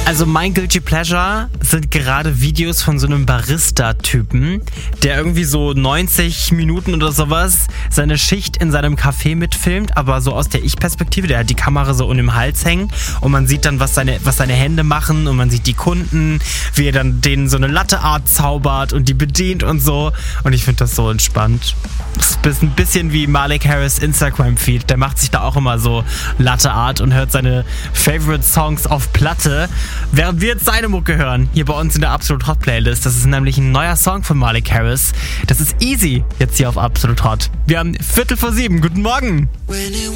Also mein Guilty Pleasure sind gerade Videos von so einem Barista-Typen, der irgendwie so 90 Minuten oder sowas seine Schicht in seinem Café mitfilmt, aber so aus der Ich-Perspektive. Der hat die Kamera so um den Hals hängen und man sieht dann, was seine Hände machen und man sieht die Kunden, wie er dann denen so eine Latte-Art zaubert und die bedient und so. Und ich finde das so entspannt. Das ist ein bisschen wie Malik Harris Instagram-Feed. Der macht sich da auch immer so Latte-Art und hört seine Favorite-Songs auf Platte, während wir jetzt seine Mucke hören, hier bei uns in der Absolut Hot Playlist. Das ist nämlich ein neuer Song von Malik Harris. Das ist Easy, jetzt hier auf Absolut Hot. Wir haben 6:45. Guten Morgen.